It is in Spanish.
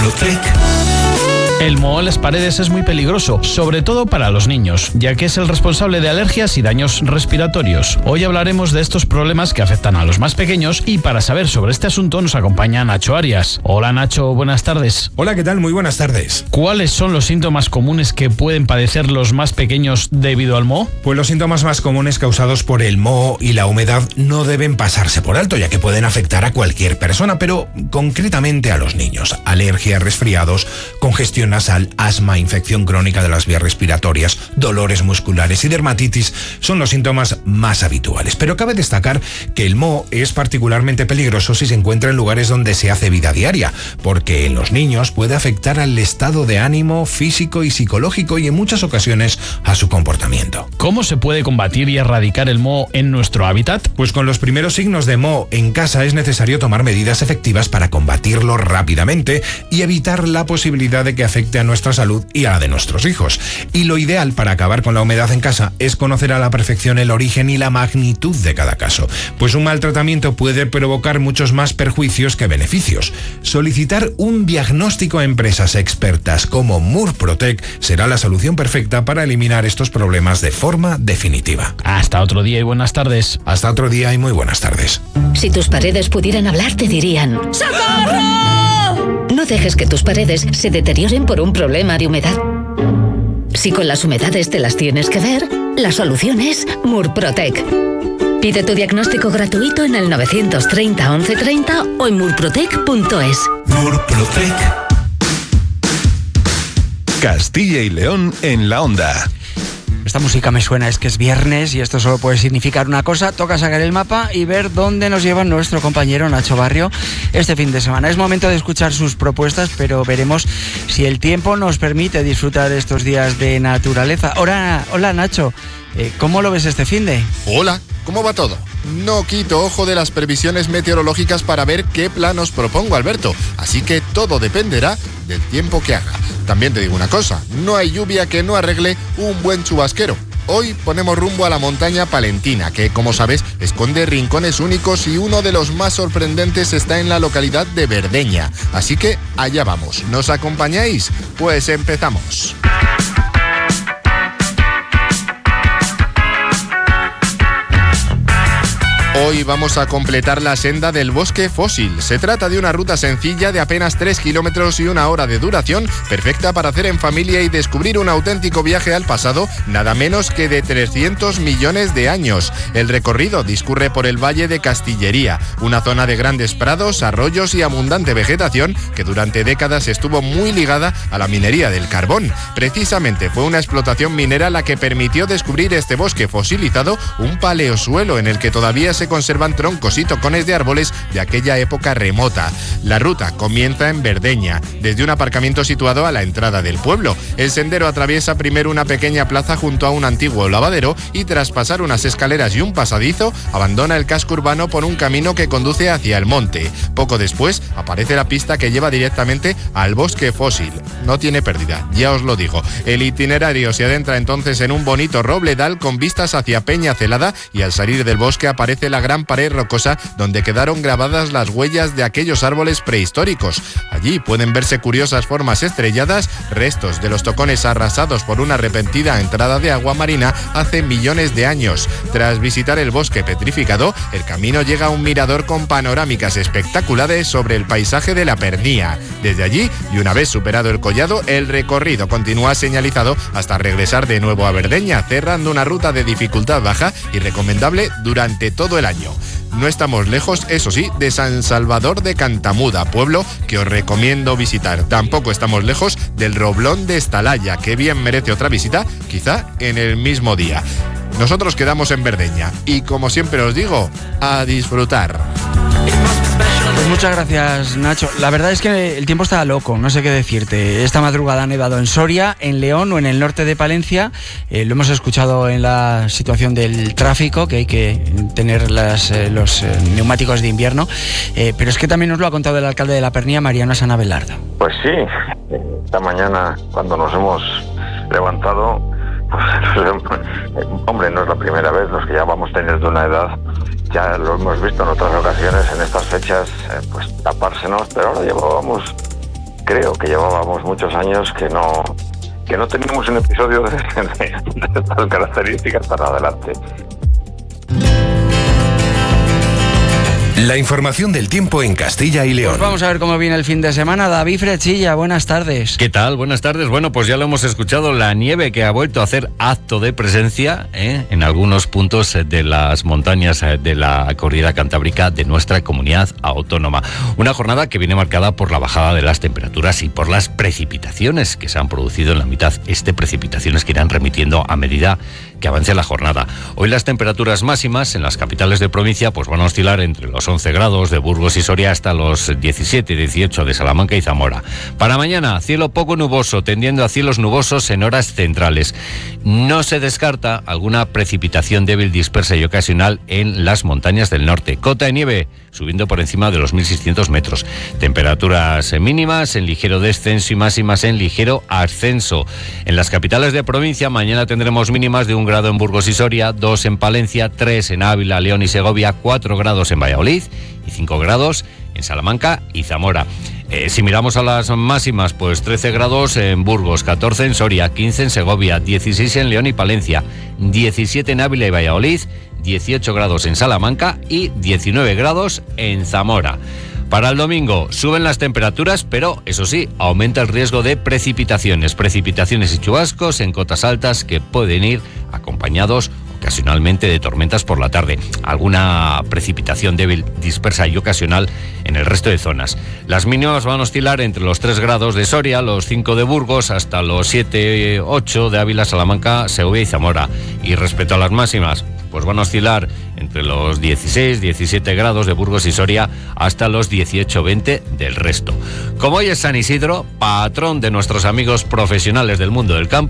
Murprotec. El moho en las paredes es muy peligroso, sobre todo para los niños, ya que es el responsable de alergias y daños respiratorios. Hoy hablaremos de estos problemas que afectan a los más pequeños y para saber sobre este asunto nos acompaña Nacho Arias. Hola Nacho, buenas tardes. Hola, ¿qué tal? Muy buenas tardes. ¿Cuáles son los síntomas comunes que pueden padecer los más pequeños debido al moho? Pues los síntomas más comunes causados por el moho y la humedad no deben pasarse por alto, ya que pueden afectar a cualquier persona, pero concretamente a los niños. Alergias, resfriados, congestión nasal, asma, infección crónica de las vías respiratorias, dolores musculares y dermatitis son los síntomas más habituales. Pero cabe destacar que el moho es particularmente peligroso si se encuentra en lugares donde se hace vida diaria, porque en los niños puede afectar al estado de ánimo, físico y psicológico y en muchas ocasiones a su comportamiento. ¿Cómo se puede combatir y erradicar el moho en nuestro hábitat? Pues con los primeros signos de moho en casa es necesario tomar medidas efectivas para combatirlo rápidamente y evitar la posibilidad de que afecte a nuestra salud y a la de nuestros hijos. Y lo ideal para acabar con la humedad en casa es conocer a la perfección el origen y la magnitud de cada caso, pues un mal tratamiento puede provocar muchos más perjuicios que beneficios. Solicitar un diagnóstico a empresas expertas como Murprotec será la solución perfecta para eliminar estos problemas de forma definitiva. Hasta otro día y buenas tardes. Hasta otro día y muy buenas tardes. Si tus paredes pudieran hablar, te dirían: ¡socorro! No dejes que tus paredes se deterioren por un problema de humedad. Si con las humedades te las tienes que ver, la solución es Murprotec. Pide tu diagnóstico gratuito en el 930 1130 o en murprotec.es. Murprotec. Castilla y León en la onda. Esta música me suena, es que es viernes y esto solo puede significar una cosa: toca sacar el mapa y ver dónde nos lleva nuestro compañero Nacho Barrio este fin de semana. Es momento de escuchar sus propuestas, pero veremos si el tiempo nos permite disfrutar estos días de naturaleza. Hola Nacho, ¿cómo lo ves este finde? Hola, ¿cómo va todo? No quito ojo de las previsiones meteorológicas para ver qué plan os propongo, Alberto. Así que todo dependerá del tiempo que haga. También te digo una cosa, no hay lluvia que no arregle un buen chubasquero. Hoy ponemos rumbo a la montaña palentina, que como sabes esconde rincones únicos y uno de los más sorprendentes está en la localidad de Verdeña. Así que allá vamos. ¿Nos acompañáis? Pues empezamos. Hoy vamos a completar la senda del bosque fósil. Se trata de una ruta sencilla de apenas 3 kilómetros y 1 hora de duración, perfecta para hacer en familia y descubrir un auténtico viaje al pasado, nada menos que de 300 millones de años. El recorrido discurre por el Valle de Castillería, una zona de grandes prados, arroyos y abundante vegetación que durante décadas estuvo muy ligada a la minería del carbón. Precisamente fue una explotación minera la que permitió descubrir este bosque fosilizado, un paleosuelo en el que todavía se conservan troncos y tocones de árboles de aquella época remota. La ruta comienza en Verdeña, desde un aparcamiento situado a la entrada del pueblo. El sendero atraviesa primero una pequeña plaza junto a un antiguo lavadero y tras pasar unas escaleras y un pasadizo, abandona el casco urbano por un camino que conduce hacia el monte. Poco después aparece la pista que lleva directamente al bosque fósil. No tiene pérdida, ya os lo digo. El itinerario se adentra entonces en un bonito robledal con vistas hacia Peña Celada y al salir del bosque aparece la gran pared rocosa donde quedaron grabadas las huellas de aquellos árboles prehistóricos. Allí pueden verse curiosas formas estrelladas, restos de los tocones arrasados por una repentina entrada de agua marina hace millones de años. Tras visitar el bosque petrificado, el camino llega a un mirador con panorámicas espectaculares sobre el paisaje de la Pernía. Desde allí, y una vez superado el collado, el recorrido continúa señalizado hasta regresar de nuevo a Verdeña, cerrando una ruta de dificultad baja y recomendable durante todo el año. No estamos lejos, eso sí, de San Salvador de Cantamuda, pueblo que os recomiendo visitar. Tampoco estamos lejos del Roblón de Estalaya, que bien merece otra visita, quizá en el mismo día. Nosotros quedamos en Verdeña y, como siempre os digo, a disfrutar. Pues muchas gracias, Nacho. La verdad es que el tiempo está loco, no sé qué decirte. Esta madrugada ha nevado en Soria, en León o en el norte de Palencia. Lo hemos escuchado en la situación del tráfico, que hay que tener los neumáticos de invierno. Pero es que también nos lo ha contado el alcalde de La Pernía, Mariano Sana Belardo. Pues sí, esta mañana cuando nos hemos levantado, pues, hombre, no es la primera vez, los que ya vamos teniendo una edad, ya lo hemos visto en otras ocasiones, en estas fechas, pues tapársenos, pero ahora llevábamos creo que llevábamos muchos años que no teníamos un episodio de estas características para adelante. La información del tiempo en Castilla y León. Pues vamos a ver cómo viene el fin de semana. David Frechilla, buenas tardes. ¿Qué tal? Buenas tardes. Bueno, pues ya lo hemos escuchado, la nieve que ha vuelto a hacer acto de presencia en algunos puntos de las montañas de la Cordillera Cantábrica de nuestra comunidad autónoma. Una jornada que viene marcada por la bajada de las temperaturas y por las precipitaciones que se han producido en la mitad este, precipitaciones que irán remitiendo a medida que avance la jornada. Hoy las temperaturas máximas en las capitales de provincia pues van a oscilar entre los 11 grados de Burgos y Soria hasta los 17 y 18 de Salamanca y Zamora. Para mañana, cielo poco nuboso, tendiendo a cielos nubosos en horas centrales. No se descarta alguna precipitación débil, dispersa y ocasional en las montañas del norte. Cota de nieve subiendo por encima de los 1.600 metros. Temperaturas mínimas en ligero descenso y máximas en ligero ascenso. En las capitales de provincia mañana tendremos mínimas de 1 grado en Burgos y Soria, 2 en Palencia, 3 en Ávila, León y Segovia, 4 grados en Valladolid y 5 grados en Salamanca y Zamora. Si miramos a las máximas, pues 13 grados en Burgos, 14 en Soria, 15 en Segovia, 16 en León y Palencia, 17 en Ávila y Valladolid, 18 grados en Salamanca y 19 grados en Zamora. Para el domingo suben las temperaturas, pero eso sí, aumenta el riesgo de precipitaciones y chubascos en cotas altas que pueden ir acompañados ocasionalmente de tormentas por la tarde. Alguna precipitación débil, dispersa y ocasional en el resto de zonas. Las mínimas van a oscilar entre los 3 grados de Soria, los 5 de Burgos, hasta los 7, 8 de Ávila, Salamanca, Segovia y Zamora. Y respecto a las máximas, pues van a oscilar entre los 16, 17 grados de Burgos y Soria hasta los 18, 20 del resto. Como hoy es San Isidro, patrón de nuestros amigos profesionales del mundo del campo,